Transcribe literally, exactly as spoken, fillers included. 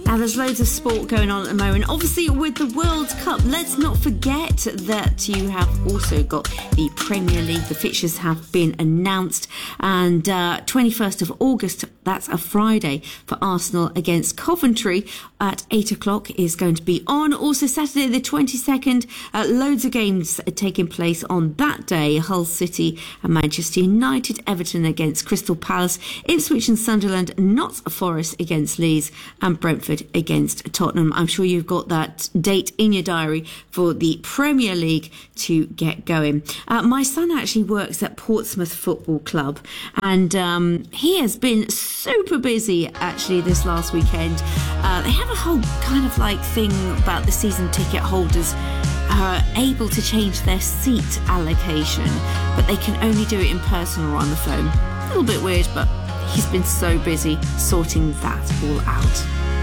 Now, there's loads of sport going on at the moment. Obviously, with the World Cup, let's not forget that you have also got the Premier League. The fixtures have been announced. And uh, twenty-first of August, that's a Friday, for Arsenal against Coventry at eight o'clock is going to be on. Also, Saturday the twenty-second, uh, loads of games are taking place on that day. Hull City and Manchester United, Everton against Crystal Palace, Ipswich and Sunderland, Notts Forest against Leeds, and Brentford against Tottenham. I'm sure you've got that date in your diary for the Premier League to get going. Uh, my son actually works at Portsmouth Football Club, and um, he has been super busy actually this last weekend. Uh, they have a whole kind of like thing about the season ticket holders are able to change their seat allocation, but they can only do it in person or on the phone. A little bit weird, but he's been so busy sorting that all out.